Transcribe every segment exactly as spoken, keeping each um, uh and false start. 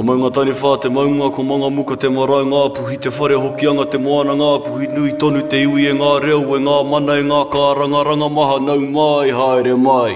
O maunga tani whā te maunga ko manga muka te marae ngā puhi te whare hoki anga te moana ngā puhi nui tonu te iwi e ngā reo e ngā mana e ngā kāranga ranga maha nau mai haere mai.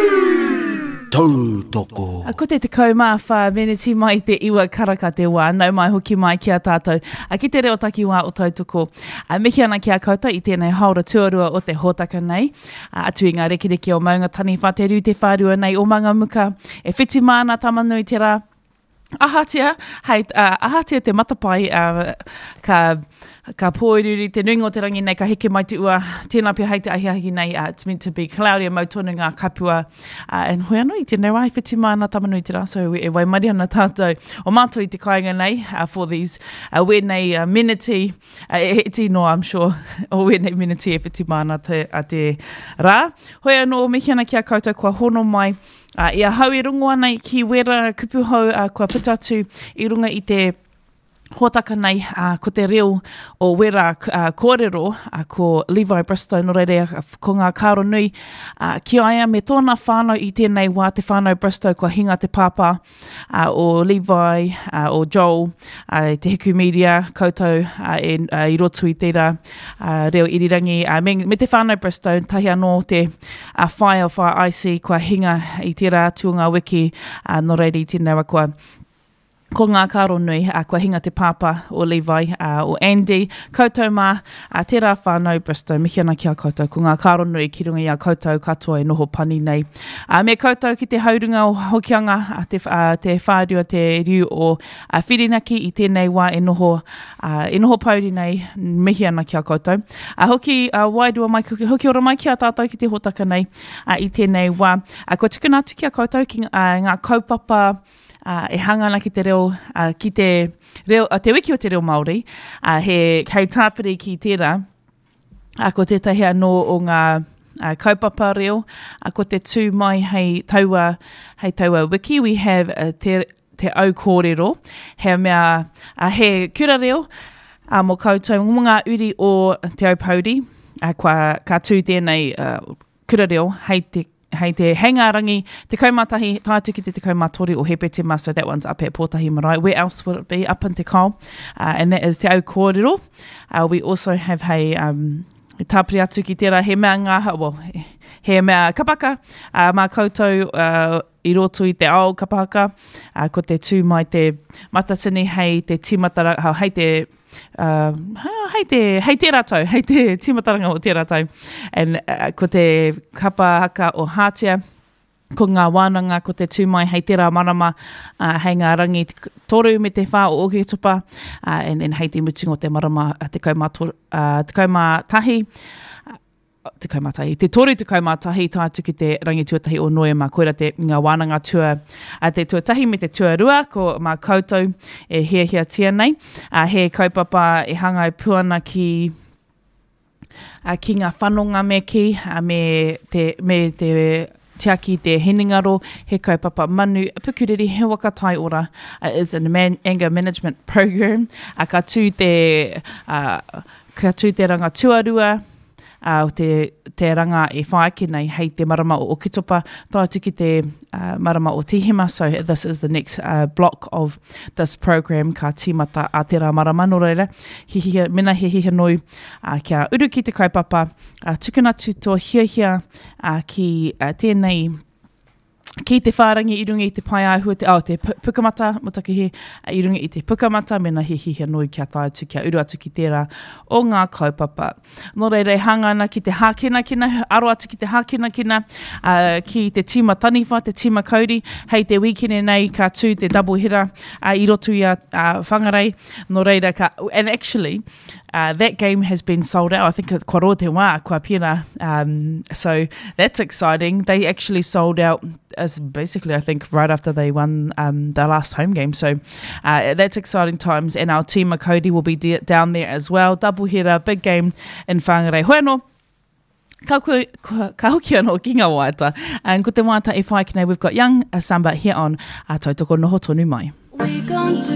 Tautoko. A ko te te kaumawha, meneti mai te iwa karaka te wā, nau mai hoki mai ki a tātou. A ki te reo taki wā o tautoko. A mihi ana ki a koutou i tēnei haora tuarua o te hōtaka nei. A atu i ngā rekereke o maunga tani wha te ru te whārua nei o manga muka. E whiti mana tamanui te rā. Ahatia, hei, uh, ahatia te matapai, uh, ka, ka pōiruri, te nuingo te rangi nei, ka heke mai te ua, tēnā pia hei te ahiahi nei, uh, it's meant to be cloudy a mautonu ngā kapua, uh, and hoi anō i tēnei rai, whiti mana tamanui te rā, so e wai mari ana tātou, o mātou i te kāinga nei, uh, for these, uh, wēnei uh, miniti, uh, e heti no, I'm sure, o wēnei miniti e whiti mana te, a te rā. Hoi anō, mihi ana ki a koutou, kua hono mai, Uh, ia hau i rungo ana i ki wera kupuhau uh, kua putatu i runga i te hōtaka nei uh, ko te reo o wera uh, kōrero uh, ko Levi Bristow no reire uh, ko ngā kāro nui uh, ki aia me tōna whānau i tēnei wā te whānau Bristow kua hinga te pāpā uh, o Levi, uh, o Joel, uh, te Hiku Media koutou uh, e, uh, i rotu i tērā uh, reo irirangi uh, me, me te whānau Bristow tahi anō te uh, whai o whai I C kua hinga i tērā tuunga wiki uh, no reire i tēnei wā kua ko ngā kāro nui, uh, kua hinga te pāpā o Levi, uh, o Andy, koutou mā, uh, tērā whānau Bristow, mihi ana ki a koutou, ko ngā kāro nui ki runga i a koutou katoa e noho pani nei. Uh, me koutou ki te haurunga o hokianga, uh, te, uh, te whārua te riu o uh, Whirinaki i tēnei wā e noho, uh, e noho pauri nei, mihi ana ki a koutou. Uh, hoki uh, waidua mai, hoki, hoki ora mai ki a tātou ki te hotaka nei, uh, i tēnei wā. Uh, ko tukunatu ki a koutou ki uh, ngā kaupapa, Uh, e hangana ki te reo, uh, ki te reo, uh, te wiki o te reo Māori, uh, he hei tāpiri ki tērā, uh, ko te tahi anō o ngā uh, kaupapa reo, uh, ko te tū mai hei taua, hei taua wiki, we have uh, te, te au kōrero, he mea, uh, he kura reo, uh, mo koutou ngā uri o te au pauri, uh, kua ka tū tēnei uh, kura reo, hei te hei te hengarangi, te kaumatahi, tātuki te te kaumatori o Hepe Te Masa, that one's up at Pōtahi Marae. Where else would it be? Up in Te Kao. Uh, and that is Te Au Kōrero. Uh, we also have hei um, tāpiri atu ki tērā he mea ngāha, well, he, he mea kapaka, uh, mā koutou uh, i roto i te ao kapaka, uh, ko te tū mai te matatini hei te timatara, hei te Uh, hei te, hei tērā tau, hei te timataranga o tērā tau. And uh, ko te kapa haka o Hātia, ko ngā wānanga, ko te tūmai hei tērā marama, uh, hei ngā rangi toru me te whā o Ohi Tupa, uh, and, and hei te mutingo te marama, uh, te kaumatahi, uh, te kaumatahi, te kaumatahi, te toru te kaumatahi tātuki te rangi tuatahi o Noema, koera te ngā wānanga tua, uh, te tuatahi me te tuarua, ko mā koutou e hea hea tia nei, uh, he kaupapa e hangai puana ki, uh, ki ngā whanonga me ki, uh, me te, me te tiaki te heningaro, he kaupapa manu, pukuriri he wakatai ora, uh, is an man, anger management program, uh, ka tū te, uh, ka tū te ranga tuarua, Uh, te, te ranga e whaaki nei hei te marama o Okitopa, tātuki te uh, marama o Tihima, so this is the next uh, block of this program ka tīmata a tērā marama no reira. Hihia, mena he hiha noi uh, kia uru ki te kaupapa, uh, tukunatu tō hia hia uh, ki uh, tēnei ki te whārangi i runga i te pai ahua, te, oh, te pukamata, motaki he, i runga i te pukamata, mena he hiha noi kia tāu atu, kia uru atu ki tērā o ngā kaupapa. Nō reire hangana ki te hākena kina, aro atu ki te hākena kina, uh, ki te tima taniwha, te tima kauri, hei te wikene nei ka tū te double hira, uh, i rotu i a uh, whangarei, nō reire ka, and actually, Uh, that game has been sold out. I think it's kua roa te wā, kua pina. Um, so that's exciting. They actually sold out as basically, I think, right after they won um, their last home game. So uh, that's exciting times. And our team, Cody, will be de- down there as well. Double header, big game in Whangarei. Hoi anō. Ka, ku, ka, ka hoki anō ki ngā wāta. And ko te wāta e whai kine, we've got Young Samba here on uh, Tautoko Noho Tonu Mai. We gon' do